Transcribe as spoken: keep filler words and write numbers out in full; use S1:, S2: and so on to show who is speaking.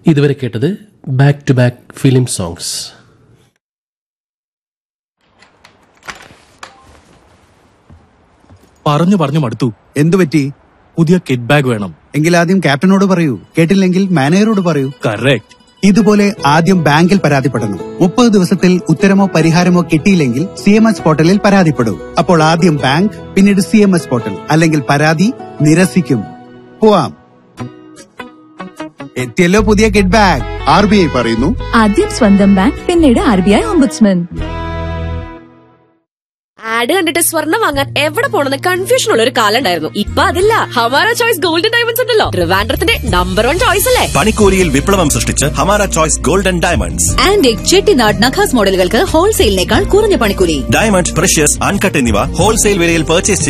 S1: ഇതുവരെ കേട്ടത് back to back film songs.
S2: പറഞ്ഞു പറഞ്ഞു മടുത്തു.
S3: എന്തുപറ്റി?
S2: പുതിയ കിഡ് ബാഗ് വേണം.
S3: എങ്കിൽ ആദ്യം ക്യാപ്റ്റനോട് പറയൂ, കേട്ടില്ലെങ്കിൽ മാനേജറോട് പറയൂ.
S2: കറക്റ്റ്.
S3: ഇതുപോലെ ആദ്യം ബാങ്കിൽ പരാതിപ്പെടണം. മുപ്പത് ദിവസത്തിൽ ഉത്തരമോ പരിഹാരമോ കിട്ടിയില്ലെങ്കിൽ സി എം എസ് പോർട്ടലിൽ പരാതിപ്പെടൂ. അപ്പോൾ ആദ്യം ബാങ്ക്, പിന്നീട് സി എം എസ് പോർട്ടൽ, അല്ലെങ്കിൽ പരാതി നിരസിക്കും. പോവാം. എത്തിയല്ലോ പുതിയ kid bag.
S4: R B I പറയുന്നു,
S5: ആദ്യം സ്വന്തം ബാങ്ക്, പിന്നീട് R B I ombudsman.
S6: Add കണ്ടിട്ട് സ്വർണ്ണം വാങ്ങാൻ എവിടെ പോണെന്ന് കൺഫ്യൂഷൻ ഉള്ള ഒരു കാലം ഉണ്ടായിരുന്നു. ഇപ്പൊ അതില്ല. ഹമാര ചോയ്സ് ഗോൾഡൻ ഡയമണ്ട്സ് ഉണ്ടല്ലോ, ട്രിവാൻഡ്രത്തിന്റെ നമ്പർ വൺ ചോയ്സ് അല്ലേ.
S7: പണിക്കൂലിയിൽ വിപ്ലവം സൃഷ്ടിച്ച് Hamara choice golden diamonds.
S8: Antique Chettinad നഖാസ് മോഡലുകൾക്ക് ഹോൾസെയിലിനേക്കാൾ കുറഞ്ഞ പണിക്കൂലി.
S7: ഡയമണ്ട്, പ്രഷ്യസ്, അൺകട്ട് എന്നിവ ഹോൾസെയിൽ വിലയിൽ പർച്ചേസ്